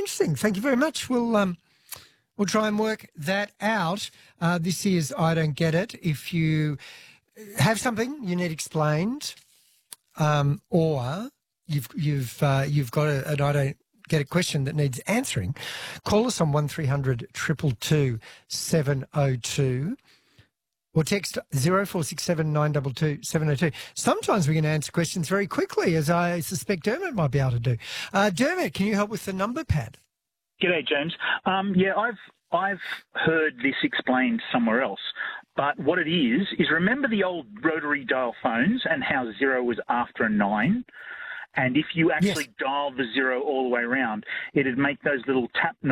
interesting. Thank you very much. We'll try and work that out. This is I Don't Get It. If you have something you need explained, or you've got an I Don't Get It question that needs answering, call us on 1300 222 702. Or text 0467 922 702. Sometimes we can answer questions very quickly, as I suspect Dermot might be able to do. Dermot, can you help with the number pad? G'day, James. I've heard this explained somewhere else, but what it is remember the old rotary dial phones and how 0 was after a 9? And if you actually dialed the 0 all the way around, it'd make those little tap noises.